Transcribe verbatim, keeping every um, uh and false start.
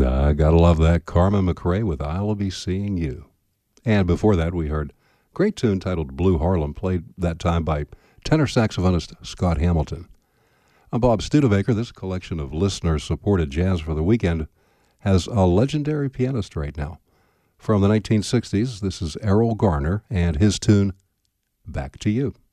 I gotta love that. Carmen McRae with I'll Be Seeing You. And before that, we heard a great tune titled Blue Harlem, played that time by tenor saxophonist Scott Hamilton. I'm Bob Studebaker. This collection of listener-supported jazz for the weekend has a legendary pianist right now. From the nineteen sixties, this is Errol Garner and his tune, Back to You.